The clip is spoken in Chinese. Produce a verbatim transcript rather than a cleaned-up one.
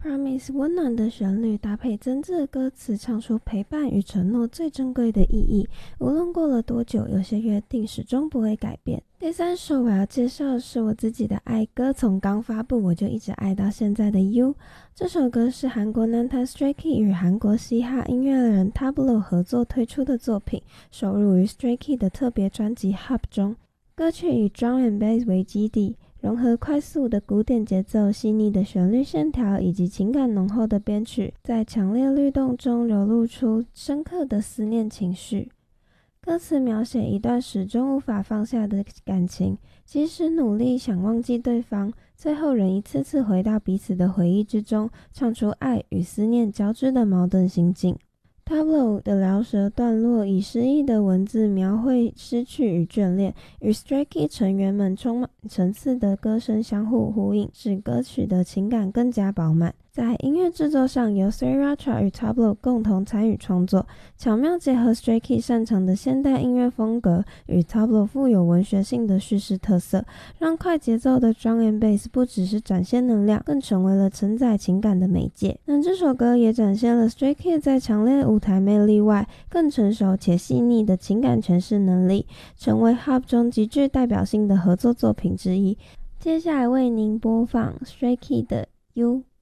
Promise 温暖的旋律搭配真挚的歌词，唱出陪伴与承诺最珍贵的意义。无论过了多久，有些约定始终不会改变。第三首我要介绍的是我自己的爱歌，从刚发布我就一直爱到现在的 You。 这首歌是韩国男团 Stray Kids 与韩国嘻哈音乐人 Tablo 合作推出的作品，收录于 Stray Kids 的特别专辑 Hub 中。歌曲以 Drum and Bass 为基底，融合快速的鼓点节奏、细腻的旋律线条以及情感浓厚的编曲，在强烈律动中流露出深刻的思念情绪。歌词描写一段始终无法放下的感情，即使努力想忘记对方，最后仍一次次回到彼此的回忆之中，唱出爱与思念交织的矛盾心境。Tablo 的饶舌段落以诗意的文字描绘失去与眷恋，与 Stray Kids 成员们充满层次的歌声相互呼应，使歌曲的情感更加饱满。在音乐制作上，由 Sriracha 与 Tablo 共同参与创作，巧妙结合 Stray Kids 擅长的现代音乐风格与 Tablo 富有文学性的叙事特色，让快节奏的 Drum and Bass 不只是展现能量，更成为了承载情感的媒介。那这首歌也展现了 Stray Kids 在强烈舞台魅力外，更成熟且细腻的情感诠释能力，成为 Hub 中极具代表性的合作作品之一。接下来为您播放 Stray Kids 的 You。